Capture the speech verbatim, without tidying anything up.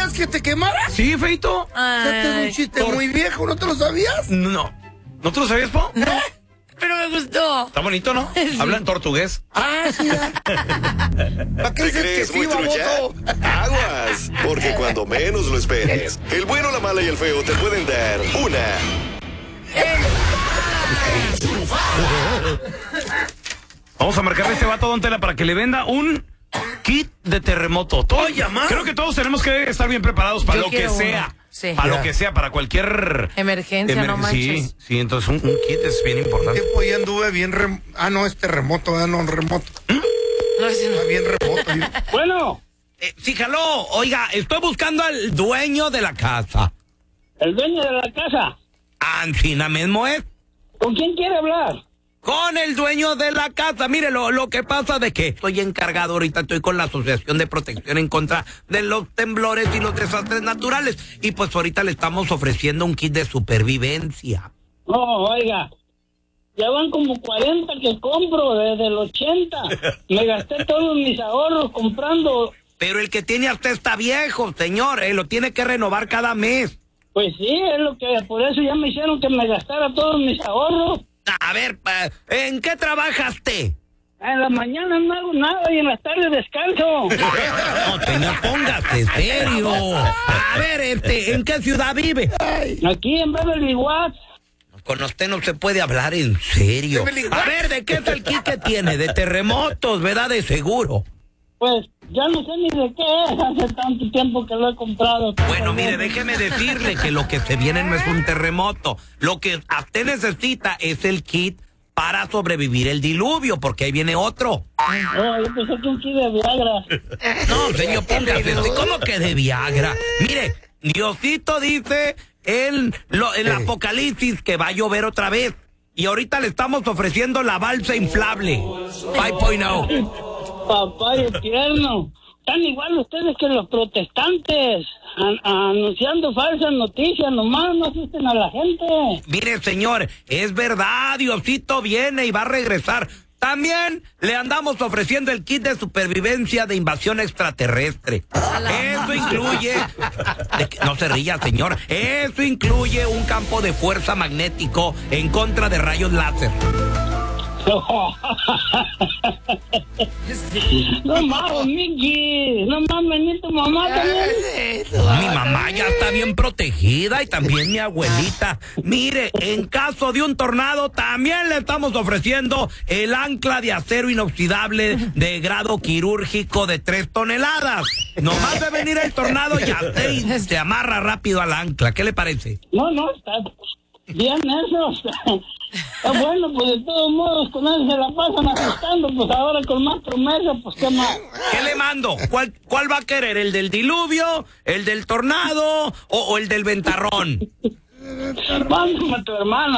querías que te quemara? Sí, feito. Este es un chiste Por... muy viejo, ¿no te lo sabías? No. ¿No te lo sabías, Po? No. Pero me gustó. Está bonito, ¿no? Sí. Hablan portugués. Ah, sí. ¿Para qué ¿Te dices crees que muy sí, trucha? baboso? Aguas, porque cuando menos lo esperes, el bueno, la mala y el feo te pueden dar una. Vamos a marcarle a este vato, Don Tela, para que le venda un kit de terremoto. Todo, Oye, man. Creo que todos tenemos que estar bien preparados para Yo lo que quiero sea. uno. Sí. Para Ya. lo que sea, para cualquier... Emergencia, emer- no manches. Sí, sí, entonces un, un kit es bien importante. Tiempo ya anduve bien rem... Ah, no, es terremoto, ah, no, remoto. No, ese no. Está bien remoto. yo- Bueno, Eh, sí, jaló. Oiga, estoy buscando al dueño de la casa. el dueño de la casa, Ancina mismo es. ¿con quién quiere hablar? Con el dueño de la casa. Mire, lo, lo que pasa de que estoy encargado ahorita, estoy con la Asociación de Protección en contra de los temblores y los desastres naturales. Y pues ahorita le estamos ofreciendo un kit de supervivencia. No, oiga, ya van como cuarenta que compro desde el ochenta. Me gasté todos mis ahorros comprando. Pero el que tiene a usted está viejo, señor, eh, lo tiene que renovar cada mes. Pues sí, es lo que, por eso ya me hicieron que me gastara todos mis ahorros. A ver, pa- ¿en qué trabajaste? En la mañana no hago nada y en las tardes descanso. No, señor, póngase serio. A ver, este, ¿en qué ciudad vive? Aquí en Beverly Watts. Con usted no se puede hablar en serio. A ver, ¿de qué es el kit que tiene? De terremotos, ¿verdad? De seguro. Pues ya no sé ni de qué es, hace tanto tiempo que lo he comprado. Bueno, mire, déjeme decirle que lo que se viene no es un terremoto. Lo que usted necesita es el kit para sobrevivir el diluvio, porque ahí viene otro. Oh, yo pensé que un kit de Viagra. No, señor, póngase. ¿Cómo que de Viagra? Mire, Diosito dice en lo, el Apocalipsis que va a llover otra vez. Y ahorita le estamos ofreciendo la balsa inflable. cinco punto cero. Papá tierno, están igual ustedes que los protestantes, an- anunciando falsas noticias, nomás no asisten a la gente. Mire, señor, es verdad, Diosito viene y va a regresar. También le andamos ofreciendo el kit de supervivencia de invasión extraterrestre. Eso incluye... de que- no se ría, señor. Eso incluye un campo de fuerza magnético en contra de rayos láser. No mames, Mickey, no mames, ni tu mamá también. Mi mamá ya está bien protegida y también mi abuelita. Mire, en caso de un tornado también le estamos ofreciendo el ancla de acero inoxidable de grado quirúrgico de tres toneladas. Nomás de venir el tornado ya se, se amarra rápido al ancla. ¿Qué le parece? No, no, está bien eso. Está, está bueno, pues de todos modos con él se la pasan asustando, pues ahora con más promesa, pues qué más. ¿Qué le mando? ¿Cuál, cuál va a querer? ¿El del diluvio? ¿El del tornado? ¿O, o el del ventarrón? Mándame a tu hermana.